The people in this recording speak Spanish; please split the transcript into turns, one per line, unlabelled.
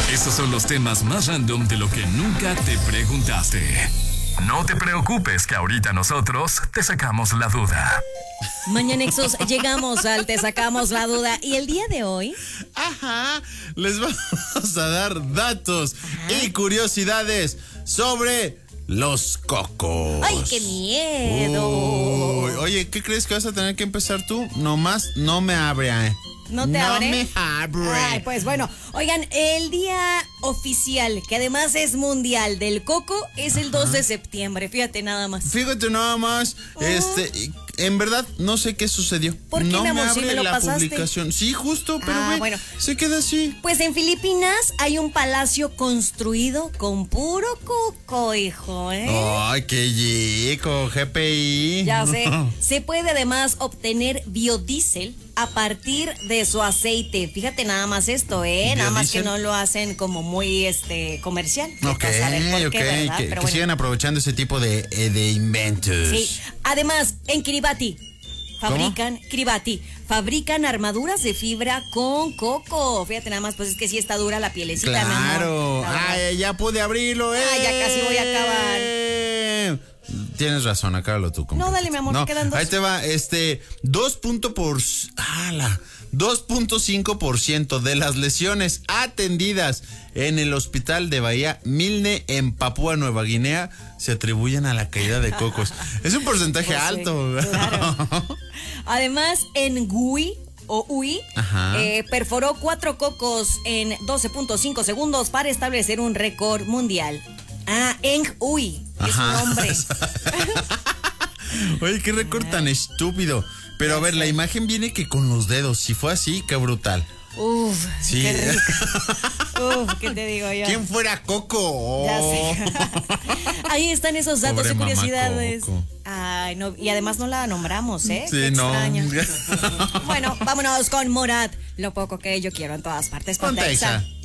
Estos son los temas más random de lo que nunca te preguntaste. No te preocupes que ahorita nosotros te sacamos la duda.
Mañanexos, llegamos al Te Sacamos la Duda. Y el día de hoy...
les vamos a dar datos y curiosidades sobre los cocos.
¡Ay, qué miedo!
Oye, ¿qué crees que vas a tener que empezar tú? Nomás no me abre,
¿No te abre?
No me abre.
Ay, pues bueno, oigan, el día oficial, que además es mundial del coco, es el 2 de septiembre, fíjate nada más.
Fíjate nada más, en verdad no sé qué sucedió.
¿Por qué,
no
mi amor,
me abre
si me lo
la
pasaste?
publicación. Sí, justo, pero
bueno.
se queda así.
Pues en Filipinas hay un palacio construido con puro coco, hijo, ¿eh?
Ay, qué chico, GPI.
Ya sé. Se puede además obtener biodiesel a partir de su aceite. Fíjate nada más esto, nada más que no lo hacen como muy comercial.
Ok, que
bueno.
sigan aprovechando ese tipo de inventos.
Sí. Además, en Kiribati fabrican armaduras de fibra con coco. Fíjate nada más, pues es que sí está dura la pielecita,
claro.
mi amor.
Ay, ya pude abrirlo,
ya casi voy a acabar.
Tienes razón, acábalo tú.
No, dale, mi amor, te quedan dos.
Ahí te va, 2.5% de las lesiones atendidas en el hospital de Bahía Milne en Papúa Nueva Guinea se atribuyen a la caída de cocos. Es un porcentaje
pues
alto.
Sí, claro. Además, en Ui, perforó 4 cocos en 12.5 segundos para establecer un récord mundial. Eng Ui, es un hombre.
Oye, qué récord tan estúpido. Pero a ver, la imagen viene que con los dedos. Si fue así, qué brutal.
Uf,
sí.
Qué rico. Uf, ¿qué te digo yo?
¿Quién fuera Coco?
Ya sé. Ahí están esos datos
Pobre
y curiosidades.
Coco.
Ay, no, y además no la nombramos,
Sí,
qué
no.
extraño. Bueno, vámonos con Morat. Lo poco que yo quiero en todas partes.
Ponte Exa.